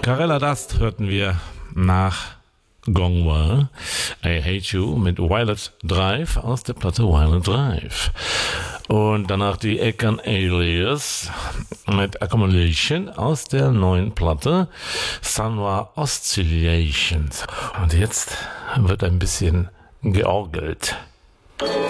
Carella Dust hörten wir nach Gongwa, I Hate You mit Violet Drive aus der Platte Violet Drive. Und danach die Ekan Alias mit Accumulation aus der neuen Platte Sanwa Oscillations. Und jetzt wird ein bisschen georgelt.